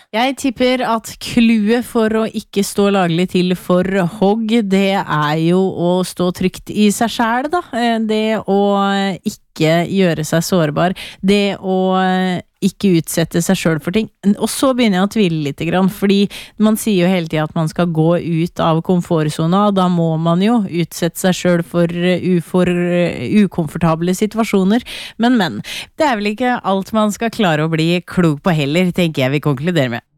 Jeg tipper at clouet for å ikke stå laglig til for hogg, det jo å stå trygt i seg selv da. Det å ikke gjøre seg sårbar, det å ikke utsette seg selv for ting. Og så begynner jeg å tvile litt grann, fordi man sier jo hele tiden at man skal gå ut av komfortzona, og da må man jo utsette seg selv for ukomfortable situasjoner. Men, det vel ikke alt man skal klare å bli klok på heller, tenker jeg vi konkluderer med.